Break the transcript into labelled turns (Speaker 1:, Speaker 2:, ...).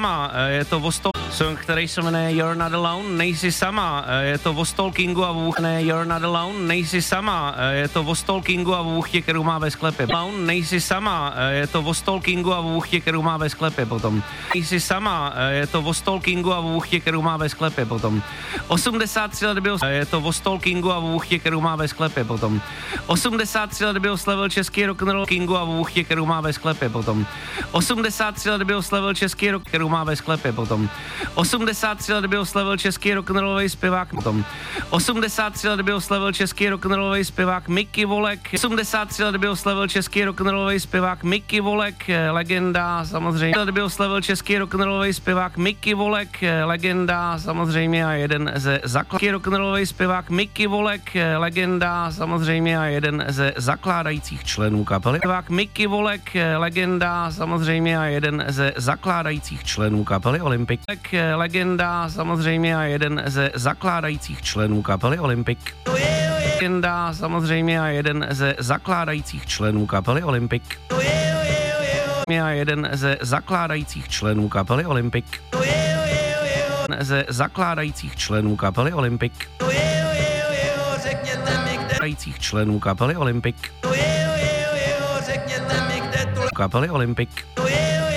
Speaker 1: sama, je to o song, který se jmenuje You're Not Alone, nejsi sama, je to o stalkingu a vůch, ne, You're Not Alone, nejsi sama, je to o stalkingu a vůchtě, kterou má ve sklepě. Alone, nejsi sama, je to o stalkingu a vůchtě, kterou má ve sklepě potom. Nejsi sama, je to o stalkingu a vůchtě, kterou má ve sklepě potom. 83 let byl, je to o stalkingu a vůchtě, kterou má ve sklepě potom. 83 let byl slavil český rock'n'roll kingu a vůchtě, kterou má ve sklepě potom. 83 let byl slavil český rock, kterou má ve sklepě potom. 83 let byl slavil český rock'n'rollový zpěvák potom. 83 let byl slavil český rock'n'rollový zpěvák Mickey Volek. 83 let byl slavil český rock'n'rollový zpěvák Mickey Volek, legenda samozřejmě. Let byl slavil český rock'n'rollový zpěvák Mickey Volek, legenda samozřejmě a jeden ze zakladatelů. Rock'n'rollový zpěvák Mickey Volek, legenda samozřejmě a jeden ze zakládajících členů kapely. Zpěvák Mickey Volek, legenda samozřejmě a jeden ze zakládajících členů kapely Olympic. Legenda samozřejmě a jeden ze zakládajících členů kapely Olympic. Legenda samozřejmě a jeden ze zakládajících členů kapely Olympic. A jeden ze zakládajících členů kapely Olympic. Ze zakládajících členů kapely Olympic. Zakládajících členů kapely Olympic. Kapely Olympic.